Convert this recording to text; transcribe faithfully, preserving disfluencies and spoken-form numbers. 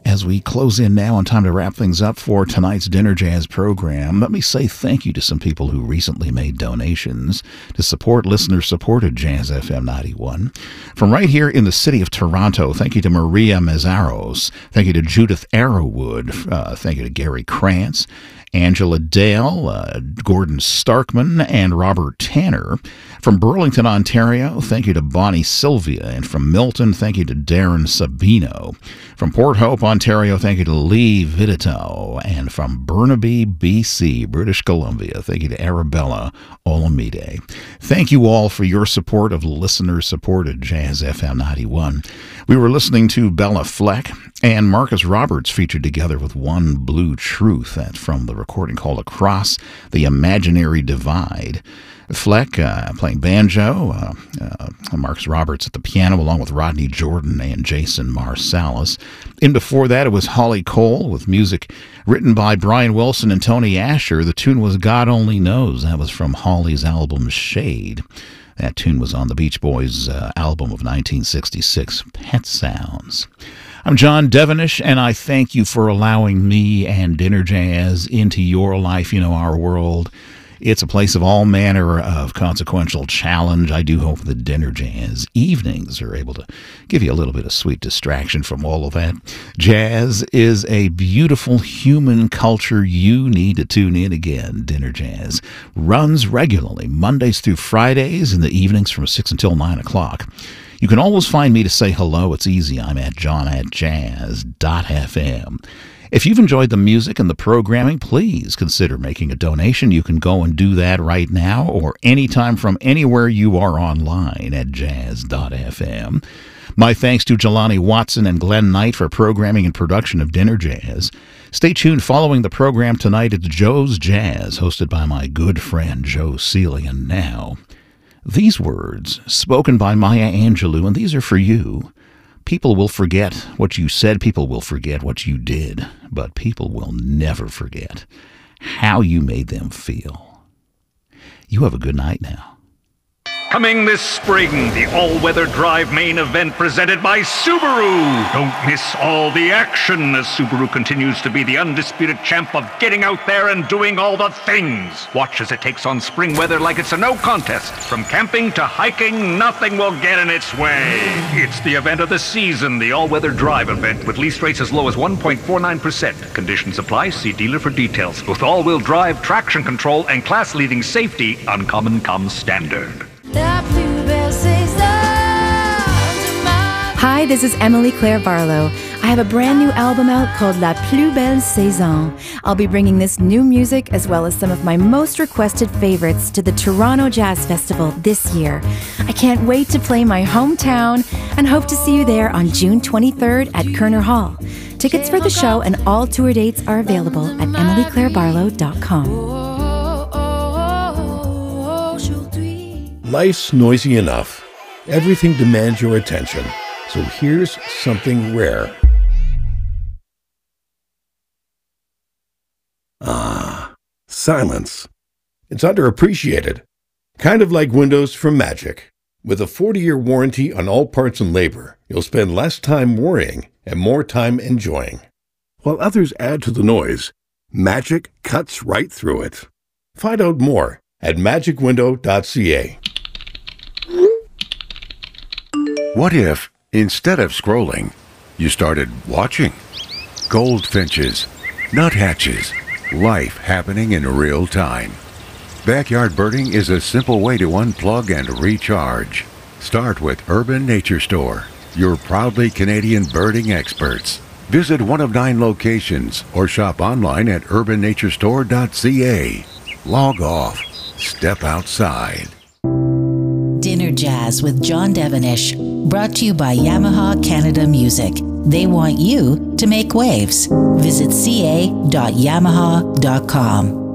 As we close in now on time to wrap things up for tonight's Dinner Jazz program, let me say thank you to some people who recently made donations to support listener-supported Jazz F M ninety-one. From right here in the city of Toronto, thank you to Maria Mazzaros. Thank you to Judith Arrowwood. Uh, thank you to Gary Krantz, Angela Dale, uh, Gordon Starkman, and Robert Tanner. From Burlington, Ontario, thank you to Bonnie Sylvia. And from Milton, thank you to Darren Sabino. From Port Hope, Ontario, thank you to Lee Vidito. And from Burnaby, B C, British Columbia, thank you to Arabella Olamide. Thank you all for your support of listener-supported Jazz F M ninety-one. We were listening to Bella Fleck and Marcus Roberts featured together with One Blue Truth. That's from the recording called Across the Imaginary Divide. Fleck uh, playing banjo, uh, uh, Marcus Roberts at the piano along with Rodney Jordan and Jason Marsalis. And before that it was Holly Cole with music written by Brian Wilson and Tony Asher. The tune was God Only Knows. That was from Holly's album Shade. That tune was on the Beach Boys uh, album of nineteen sixty-six, Pet Sounds. I'm John Devenish, and I thank you for allowing me and Dinner Jazz into your life, you know, our world. It's a place of all manner of consequential challenge. I do hope that Dinner Jazz evenings are able to give you a little bit of sweet distraction from all of that. Jazz is a beautiful human culture. You need to tune in again. Dinner Jazz runs regularly, Mondays through Fridays, in the evenings from six until nine o'clock. You can always find me to say hello. It's easy. I'm at john at jazz dot f m. If you've enjoyed the music and the programming, please consider making a donation. You can go and do that right now or anytime from anywhere you are online at jazz dot f m. My thanks to Jelani Watson and Glenn Knight for programming and production of Dinner Jazz. Stay tuned following the program tonight. It's Joe's Jazz, hosted by my good friend Joe Seeley. And now, these words spoken by Maya Angelou, and these are for you. People will forget what you said, people will forget what you did, but people will never forget how you made them feel. You have a good night now. Coming this spring, the all-weather drive main event presented by Subaru. Don't miss all the action as Subaru continues to be the undisputed champ of getting out there and doing all the things. Watch as it takes on spring weather like it's a no contest. From camping to hiking, nothing will get in its way. It's the event of the season, the all-weather drive event with lease rates as low as one point four nine percent. Conditions apply. See dealer for details. With all-wheel drive, traction control, and class-leading safety, Uncommon comes standard. Hi, this is Emily Claire Barlow. I have a brand new album out called La Plus Belle Saison. I'll be bringing this new music as well as some of my most requested favorites to the Toronto Jazz Festival this year. I can't wait to play my hometown and hope to see you there on June twenty-third at Kerner Hall. Tickets for the show and all tour dates are available at emily claire barlow dot com. Life's noisy enough. Everything demands your attention. So here's something rare. Ah, silence. It's underappreciated. Kind of like Windows from Magic. With a forty-year warranty on all parts and labor, you'll spend less time worrying and more time enjoying. While others add to the noise, Magic cuts right through it. Find out more at magic window dot c a. What if, instead of scrolling, you started watching? Goldfinches, nuthatches, life happening in real time. Backyard birding is a simple way to unplug and recharge. Start with Urban Nature Store, your proudly Canadian birding experts. Visit one of nine locations or shop online at urban nature store dot c a. Log off. Step outside. Dinner Jazz with John Devenish, brought to you by Yamaha Canada Music. They want you to make waves. Visit c a dot yamaha dot com.